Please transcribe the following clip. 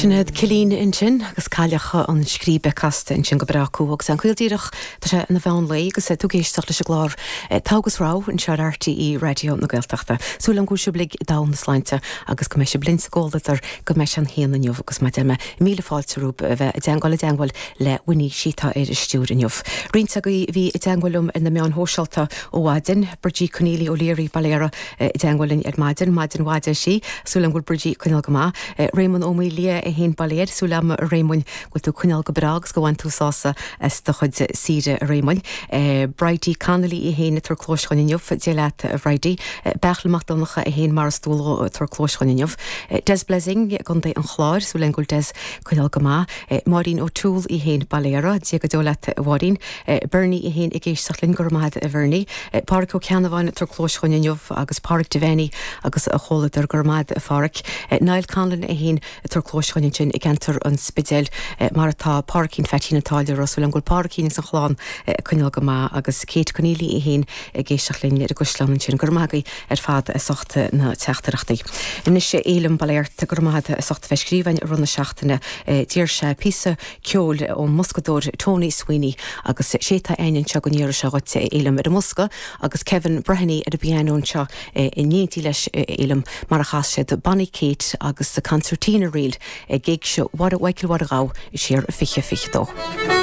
Sinad Cilín in sin agus cailecha an scríbe casta in sin go braú agus an chuiltíireach tá sé na bhean lei agus tú géisteach leis a glár tágus rá in se RTí radio na Gaeltachta. Súil an gúise blig da na sláinte agus go mé sé blin scólatar go mé an héana inniuh agus mai deime míle fáiltarúp bheith deangáil le winní sítá ar stúr inniuh. Rínta go bhí deanghilm in na meán hóseilta ó Wadin, Bridí Cornéli O'Leary Baléra deanghilin ar Maidin Wada sí, súil an gúil Bridí Cúnal go má, Raymond Ómí Lia a hen baléir súil am Raymond go tú Cúnal go brags go bhain tú sása do chud síre Raymond. Bridí Connolly i hen tar clóischain inniuh déileat Bridí, Bechlach donnacha a hen mar stúl tar clóischain inniuh. Des Blessing gundé an chláir súil an gúil Des Cúnal go má, Maureen O'Toole i hen baléra dé go dóileat Warin, Bernie i hen i géisteach linn gormad a Bernie, Park O'Canavan tar clóischain inniuh agus Park Devaney agus a chola ar gormad a Farc, Niall Conlon a hen tar clóischain sin i gentar an spidéil mar atá parcín fetína táilir os bhfuil an gúil parcín san chláán Cúnal go má agus Kate Cornéli i hen i géisteach linn a Guslan sin gormagaí ar fad a sochta na teachtarachtaí. Inis sé élam baléirt gormad a sochta bheith scríbain ar runna seachtainna dír se písa ceol ó Muscadór Tony Sweeney agus séta ainin se go níor se gote élam ar a Musca agus Kevin Breheny ar a pianón seo i níntí leis élam mar a chas sé de Bonnie Kate agus de concertina reel gig seo wad a waikil wad a gau i sér fiche dó.